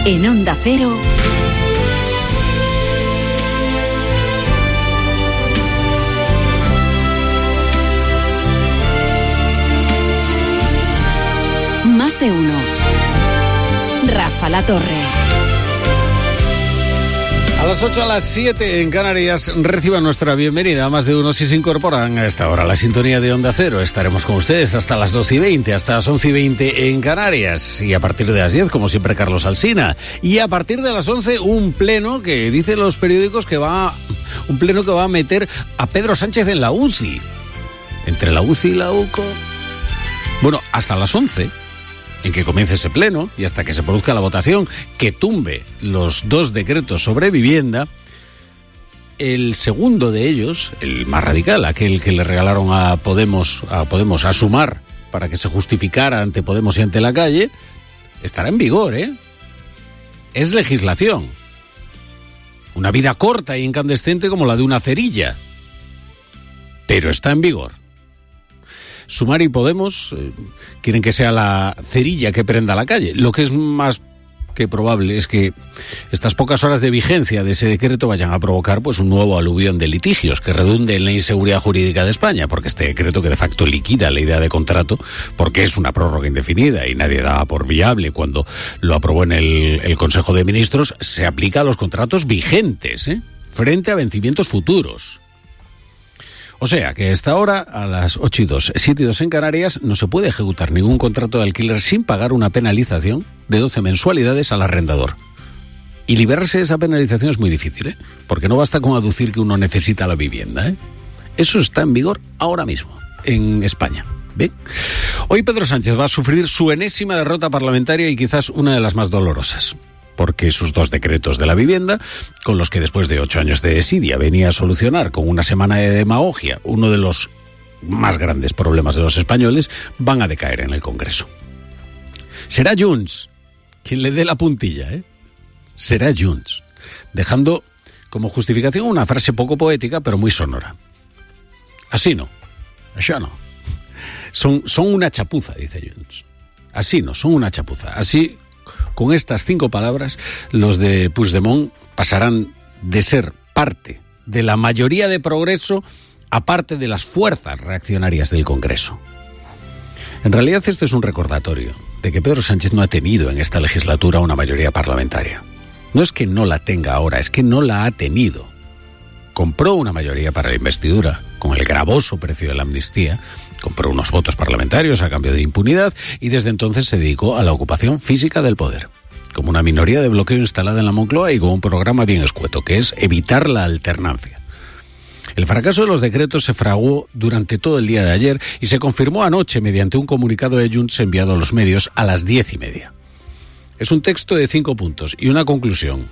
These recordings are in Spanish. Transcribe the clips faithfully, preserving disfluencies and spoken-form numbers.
En Onda Cero, Más de Uno. Rafa La Torre. A las ocho, a las siete en Canarias, reciban nuestra bienvenida a Más de Uno si se incorporan a esta hora a la sintonía de Onda Cero. Estaremos con ustedes hasta las doce y veinte, hasta las once y veinte en Canarias. Y a partir de las diez, como siempre, Carlos Alsina. Y a partir de las once, un pleno que dicen los periódicos que va... Un pleno que va a meter a Pedro Sánchez en la U C I. Entre la U C I y la U C O... Bueno, hasta las once... en que comience ese pleno y hasta que se produzca la votación que tumbe los dos decretos sobre vivienda. El segundo de ellos, el más radical, aquel que le regalaron a Podemos, a Podemos a Sumar para que se justificara ante Podemos y ante la calle, estará en vigor, ¿eh? Es legislación. Una vida corta e incandescente como la de una cerilla, pero está en vigor. Sumar y Podemos eh, quieren que sea la cerilla que prenda la calle. Lo que es más que probable es que estas pocas horas de vigencia de ese decreto vayan a provocar pues un nuevo aluvión de litigios que redunde en la inseguridad jurídica de España, porque este decreto, que de facto liquida la idea de contrato, porque es una prórroga indefinida y nadie daba por viable cuando lo aprobó en el, el Consejo de Ministros, se aplica a los contratos vigentes, ¿eh? frente a vencimientos futuros. O sea, que hasta ahora, a las ocho y dos, siete y dos en Canarias, no se puede ejecutar ningún contrato de alquiler sin pagar una penalización de doce mensualidades al arrendador. Y librarse de esa penalización es muy difícil, ¿eh? Porque no basta con aducir que uno necesita la vivienda, ¿eh? Eso está en vigor ahora mismo, en España. ¿Bien? Hoy Pedro Sánchez va a sufrir su enésima derrota parlamentaria y quizás una de las más dolorosas, porque sus dos decretos de la vivienda, con los que después de ocho años de desidia venía a solucionar con una semana de demagogia uno de los más grandes problemas de los españoles, van a decaer en el Congreso. Será Junts quien le dé la puntilla, ¿eh? Será Junts, dejando como justificación una frase poco poética, pero muy sonora. Así no, ya no. Son, son una chapuza, dice Junts. Así no, son una chapuza. Así... Con estas cinco palabras, los de Puigdemont pasarán de ser parte de la mayoría de Progreso a parte de las fuerzas reaccionarias del Congreso. En realidad, este es un recordatorio de que Pedro Sánchez no ha tenido en esta legislatura una mayoría parlamentaria. No es que no la tenga ahora, es que no la ha tenido. Compró una mayoría para la investidura, con el gravoso precio de la amnistía, compró unos votos parlamentarios a cambio de impunidad y desde entonces se dedicó a la ocupación física del poder, como una minoría de bloqueo instalada en la Moncloa y con un programa bien escueto, que es evitar la alternancia. El fracaso de los decretos se fraguó durante todo el día de ayer y se confirmó anoche mediante un comunicado de Junts enviado a los medios a las diez y media. Es un texto de cinco puntos y una conclusión.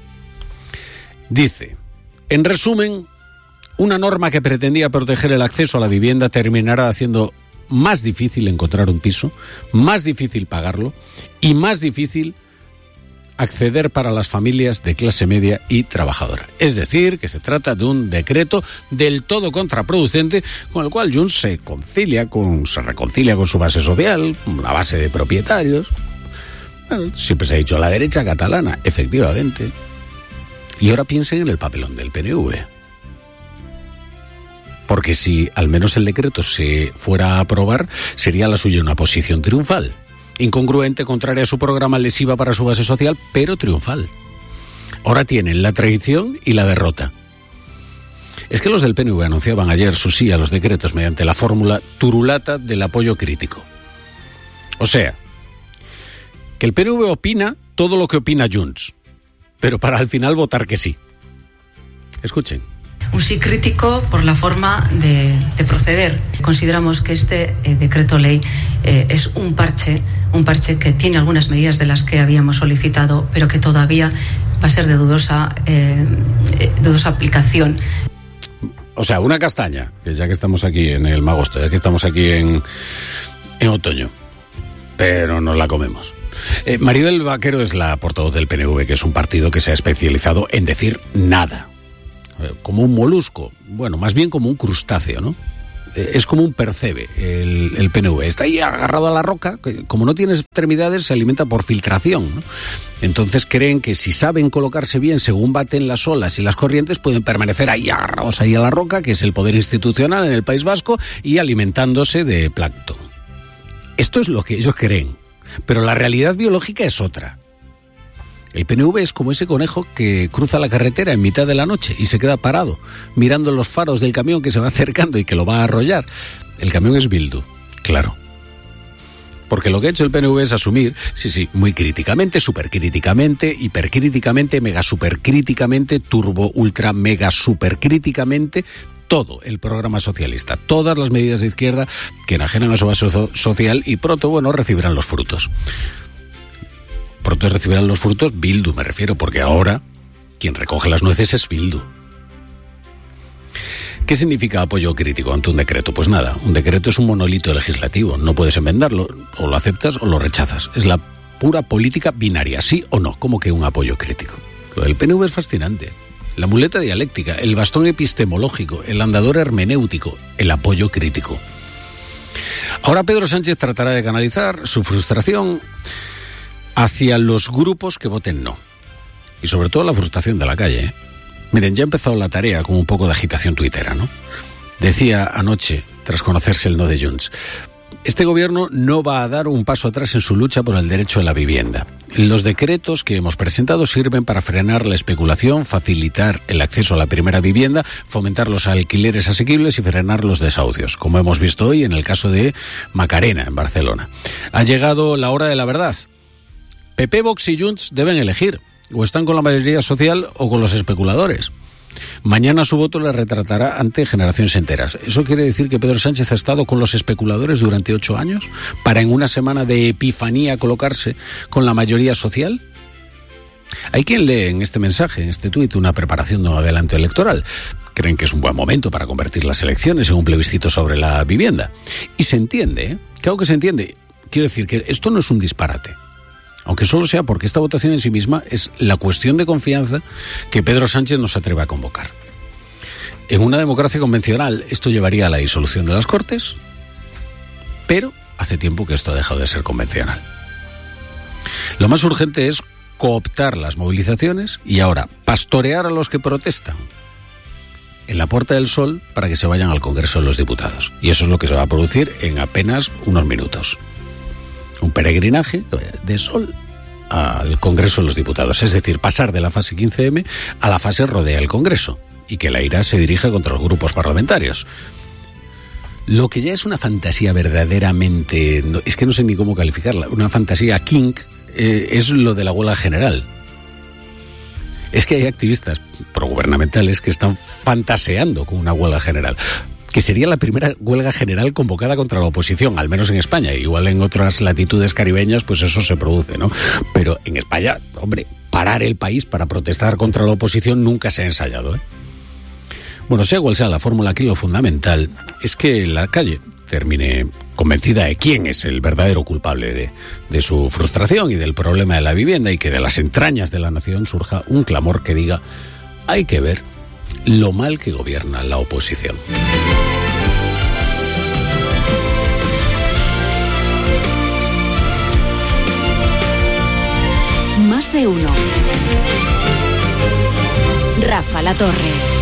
Dice: en resumen, una norma que pretendía proteger el acceso a la vivienda terminará haciendo más difícil encontrar un piso, más difícil pagarlo y más difícil acceder para las familias de clase media y trabajadora. Es decir, que se trata de un decreto del todo contraproducente con el cual Junts se concilia con, se reconcilia con su base social, una base de propietarios. Bueno, siempre se ha dicho la derecha catalana, efectivamente. Y ahora piensen en el papelón del P N V. Porque si al menos el decreto se fuera a aprobar, sería la suya una posición triunfal. Incongruente, contraria a su programa, lesiva para su base social, pero triunfal. Ahora tienen la traición y la derrota. Es que los del P N V anunciaban ayer su sí a los decretos mediante la fórmula turulata del apoyo crítico. O sea, que el P N V opina todo lo que opina Junts, pero para al final votar que sí. Escuchen. Un sí crítico por la forma de, de proceder. Consideramos que este eh, decreto ley eh, es un parche, un parche que tiene algunas medidas de las que habíamos solicitado, pero que todavía va a ser de dudosa, eh, eh, dudosa aplicación. O sea, una castaña, que ya que estamos aquí en el agosto, ya que estamos aquí en, en otoño, pero nos la comemos. Eh, Maribel Vaquero es la portavoz del P N V, que es un partido que se ha especializado en decir nada. Como un molusco, bueno, más bien como un crustáceo, ¿no? Es como un percebe el, el P N V. Está ahí agarrado a la roca, que como no tiene extremidades se alimenta por filtración, ¿no? Entonces creen que si saben colocarse bien según baten las olas y las corrientes, pueden permanecer ahí agarrados ahí a la roca, que es el poder institucional en el País Vasco, y alimentándose de plancton. Esto es lo que ellos creen, pero la realidad biológica es otra. El P N V es como ese conejo que cruza la carretera en mitad de la noche y se queda parado, mirando los faros del camión que se va acercando y que lo va a arrollar. El camión es Bildu, claro. Porque lo que ha hecho el P N V es asumir, sí, sí, muy críticamente, supercríticamente, hipercríticamente, mega supercríticamente, turbo, ultra, mega supercríticamente, todo el programa socialista, todas las medidas de izquierda que enajenan a su base social y pronto, bueno, recibirán los frutos. Pronto recibirán los frutos Bildu, me refiero, porque ahora quien recoge las nueces es Bildu. ¿Qué significa apoyo crítico ante un decreto? Pues nada, un decreto es un monolito legislativo, no puedes enmendarlo, o lo aceptas o lo rechazas. Es la pura política binaria, sí o no, como que un apoyo crítico. Lo del P N V es fascinante. La muleta dialéctica, el bastón epistemológico, el andador hermenéutico, el apoyo crítico. Ahora Pedro Sánchez tratará de canalizar su frustración hacia los grupos que voten no. Y sobre todo la frustración de la calle, ¿eh? Miren, ya ha empezado la tarea con un poco de agitación tuitera, ¿no? Decía anoche, tras conocerse el no de Junts, este gobierno no va a dar un paso atrás en su lucha por el derecho a la vivienda. Los decretos que hemos presentado sirven para frenar la especulación, facilitar el acceso a la primera vivienda, fomentar los alquileres asequibles y frenar los desahucios, como hemos visto hoy en el caso de Macarena, en Barcelona. Ha llegado la hora de la verdad. P P, Vox y Junts deben elegir. O están con la mayoría social o con los especuladores. Mañana su voto le retratará ante generaciones enteras. ¿Eso quiere decir que Pedro Sánchez ha estado con los especuladores durante ocho años para en una semana de epifanía colocarse con la mayoría social? Hay quien lee en este mensaje, en este tuit, una preparación de un adelanto electoral. Creen que es un buen momento para convertir las elecciones en un plebiscito sobre la vivienda. Y se entiende, ¿eh? Claro que se entiende. Quiero decir que esto no es un disparate. Aunque solo sea porque esta votación en sí misma es la cuestión de confianza que Pedro Sánchez nos atreve a convocar. En una democracia convencional esto llevaría a la disolución de las Cortes, pero hace tiempo que esto ha dejado de ser convencional. Lo más urgente es cooptar las movilizaciones y ahora pastorear a los que protestan en la Puerta del Sol para que se vayan al Congreso de los Diputados. Y eso es lo que se va a producir en apenas unos minutos. Un peregrinaje de Sol al Congreso de los Diputados, es decir, pasar de la fase quince eme a la fase rodea el Congreso y que la ira se dirija contra los grupos parlamentarios. Lo que ya es una fantasía verdaderamente, no, es que no sé ni cómo calificarla, una fantasía kink, eh, es lo de la huelga general. Es que hay activistas progubernamentales que están fantaseando con una huelga general, que sería la primera huelga general convocada contra la oposición, al menos en España. Igual en otras latitudes caribeñas, pues eso se produce, ¿no? Pero en España, hombre, parar el país para protestar contra la oposición nunca se ha ensayado, ¿eh? Bueno, sea cual sea la fórmula, aquí lo fundamental es que la calle termine convencida de quién es el verdadero culpable de, de su frustración y del problema de la vivienda, y que de las entrañas de la nación surja un clamor que diga: hay que ver lo mal que gobierna la oposición. Más de uno. Rafa La Torre.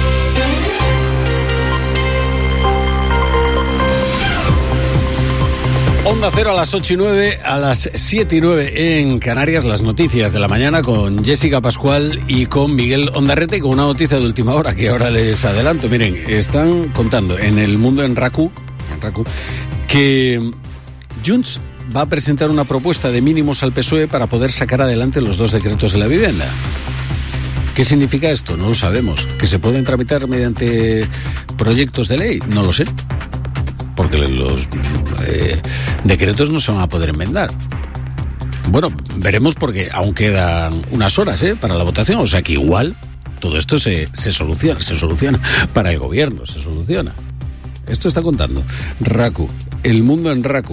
Onda Cero a las ocho y nueve, a las siete y nueve en Canarias, las noticias de la mañana con Jessica Pascual y con Miguel Ondarrete, y con una noticia de última hora que ahora les adelanto. Miren, están contando en El Mundo, en RACU, en RACU, que Junts va a presentar una propuesta de mínimos al P S O E para poder sacar adelante los dos decretos de la vivienda. ¿Qué significa esto? No lo sabemos. ¿Que se pueden tramitar mediante proyectos de ley? No lo sé. Porque los eh, decretos no se van a poder enmendar. Bueno, veremos, porque aún quedan unas horas ¿eh? para la votación, o sea que igual todo esto se, se soluciona, se soluciona para el gobierno, se soluciona. Esto está contando RACU, El Mundo en RACU.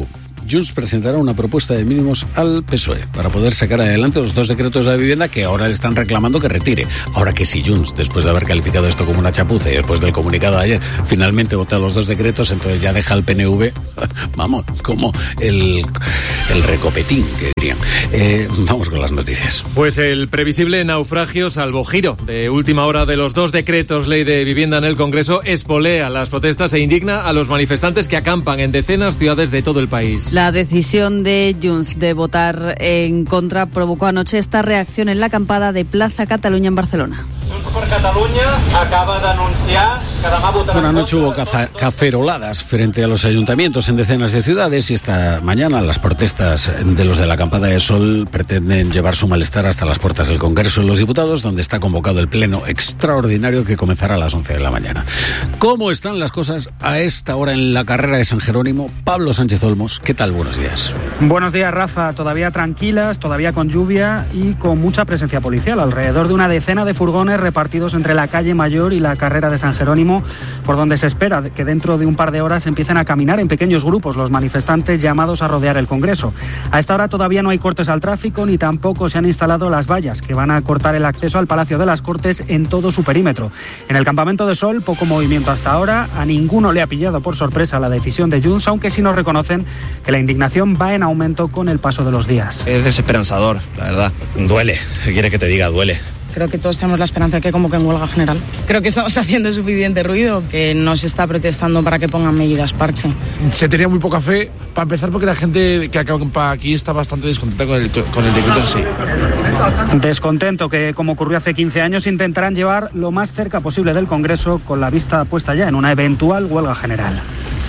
Junts presentará una propuesta de mínimos al P S O E para poder sacar adelante los dos decretos de la vivienda que ahora le están reclamando que retire. Ahora que si Junts, después de haber calificado esto como una chapuza y después del comunicado de ayer, finalmente vota los dos decretos, entonces ya deja al P N V, vamos, como el, el recopetín, que dirían. Eh, vamos con las noticias. Pues el previsible naufragio, salvo giro de última hora de los dos decretos ley de vivienda en el Congreso, espolea las protestas e indigna a los manifestantes que acampan en decenas de ciudades de todo el país. La decisión de Junts de votar en contra provocó anoche esta reacción en la acampada de Plaza Catalunya en Barcelona. Junts per Catalunya acaba de anunciar que demà votarà. Bueno, anoche hubo caza- caceroladas frente a los ayuntamientos en decenas de ciudades y esta mañana las protestas de los de la acampada de Sol pretenden llevar su malestar hasta las puertas del Congreso de los Diputados, donde está convocado el pleno extraordinario que comenzará a las once de la mañana. ¿Cómo están las cosas a esta hora en la carrera de San Jerónimo? Pablo Sánchez Olmos, ¿qué tal? Buenos días. Buenos días, Rafa. Todavía tranquilas, todavía con lluvia y con mucha presencia policial. Alrededor de una decena de furgones repartidos entre la calle Mayor y la carrera de San Jerónimo, por donde se espera que dentro de un par de horas empiecen a caminar en pequeños grupos los manifestantes llamados a rodear el Congreso. A esta hora todavía no hay cortes al tráfico ni tampoco se han instalado las vallas que van a cortar el acceso al Palacio de las Cortes en todo su perímetro. En el Campamento de Sol, poco movimiento hasta ahora. A ninguno le ha pillado por sorpresa la decisión de Junts, aunque sí nos reconocen que la indignación va en aumento con el paso de los días. Es desesperanzador, la verdad. Duele, ¿qué quiere que te diga? Duele. Creo que todos tenemos la esperanza de que convoquen huelga general. Creo que estamos haciendo suficiente ruido, que no se está protestando para que pongan medidas parche. Se tenía muy poca fe, para empezar porque la gente que acampa aquí está bastante descontenta con el, con el decreto en sí. Descontento que, como ocurrió hace quince años, intentarán llevar lo más cerca posible del Congreso con la vista puesta ya en una eventual huelga general.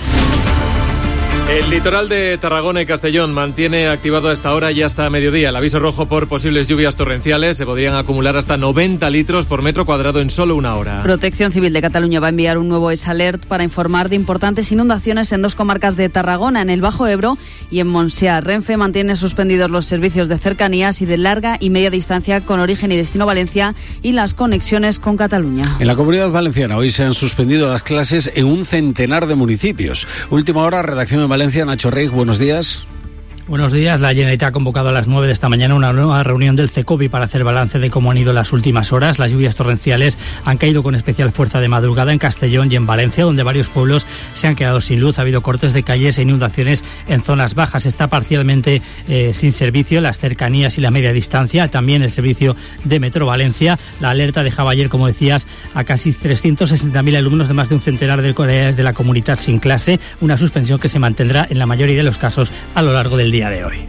El litoral de Tarragona y Castellón mantiene activado a esta hora y hasta mediodía el aviso rojo por posibles lluvias torrenciales. Se podrían acumular hasta noventa litros por metro cuadrado en solo una hora. Protección Civil de Cataluña va a enviar un nuevo S-Alert para informar de importantes inundaciones en dos comarcas de Tarragona, en el Bajo Ebro y en Montsià. Renfe mantiene suspendidos los servicios de cercanías y de larga y media distancia con origen y destino Valencia y las conexiones con Cataluña. En la Comunidad Valenciana hoy se han suspendido las clases en un centenar de municipios. Última hora, redacción en Valencia. Nacho Rey, buenos días. Buenos días. La Generalitat ha convocado a las nueve de esta mañana una nueva reunión del CECOBI para hacer balance de cómo han ido las últimas horas. Las lluvias torrenciales han caído con especial fuerza de madrugada en Castellón y en Valencia, donde varios pueblos se han quedado sin luz. Ha habido cortes de calles e inundaciones en zonas bajas. Está parcialmente eh, sin servicio las cercanías y la media distancia. También el servicio de Metro Valencia. La alerta dejaba ayer, como decías, a casi trescientos sesenta mil alumnos de más de un centenar de colegios de la comunidad sin clase. Una suspensión que se mantendrá en la mayoría de los casos a lo largo del día de hoy.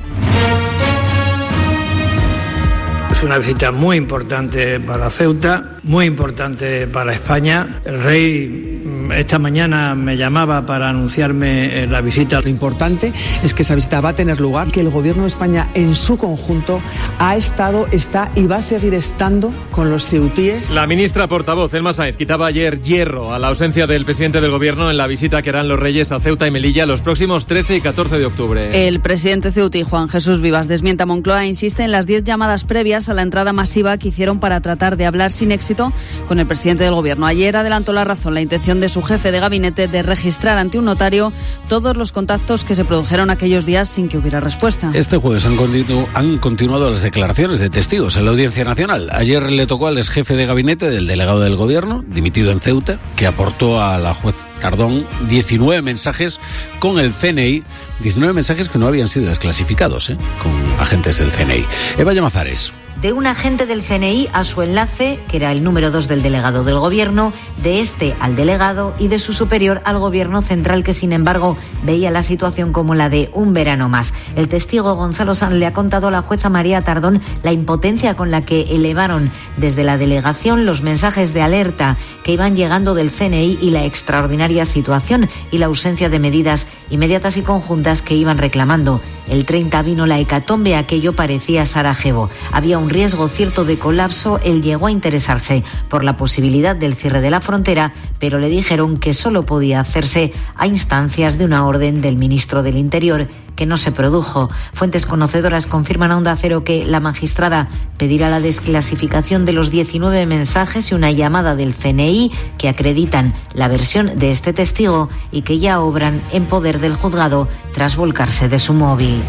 Es una visita muy importante para Ceuta, muy importante para España. El rey esta mañana me llamaba para anunciarme la visita. Lo importante es que esa visita va a tener lugar, que el Gobierno de España en su conjunto ha estado, está y va a seguir estando con los ceutíes. La ministra portavoz, Elma Sáenz, quitaba ayer hierro a la ausencia del presidente del Gobierno en la visita que harán los reyes a Ceuta y Melilla los próximos trece y catorce de octubre. El presidente ceutí, Juan Jesús Vivas, desmiente a Moncloa e insiste en las diez llamadas previas a la entrada masiva que hicieron para tratar de hablar sin éxito con el presidente del Gobierno. Ayer adelantó La Razón la intención de su jefe de gabinete de registrar ante un notario todos los contactos que se produjeron aquellos días sin que hubiera respuesta. Este jueves han, continu- han continuado las declaraciones de testigos en la Audiencia Nacional. Ayer le tocó al exjefe de gabinete del delegado del Gobierno, dimitido en Ceuta, que aportó a la juez Tardón diecinueve mensajes con el C N I, diecinueve mensajes que no habían sido desclasificados, ¿eh? Con agentes del C N I. Eva Llamazares. De un agente del C N I a su enlace, que era el número dos del delegado del Gobierno, de este al delegado y de su superior al Gobierno central, que sin embargo veía la situación como la de un verano más. El testigo Gonzalo Sanz le ha contado a la jueza María Tardón la impotencia con la que elevaron desde la delegación los mensajes de alerta que iban llegando del C N I y la extraordinaria situación y la ausencia de medidas inmediatas y conjuntas que iban reclamando. El treinta vino la hecatombe, aquello parecía Sarajevo. Había un riesgo cierto de colapso, él llegó a interesarse por la posibilidad del cierre de la frontera, pero le dijeron que solo podía hacerse a instancias de una orden del ministro del Interior, que no se produjo. Fuentes conocedoras confirman a Onda Cero que la magistrada pedirá la desclasificación de los diecinueve mensajes y una llamada del C N I que acreditan la versión de este testigo y que ya obran en poder del juzgado tras volcarse de su móvil.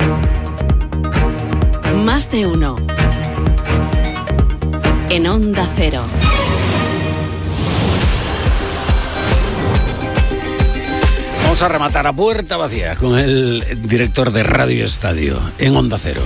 Más de uno. En Onda Cero. Vamos a rematar a puerta vacía con el director de Radio Estadio en Onda Cero.